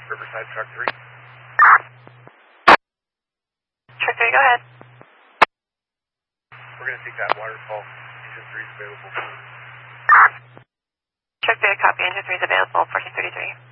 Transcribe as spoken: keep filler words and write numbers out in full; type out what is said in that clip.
Riverside, truck three. Truck three, go ahead. We're going to take that waterfall. Engine three is available. Truck three, copy. Engine three is available, fourteen thirty-three.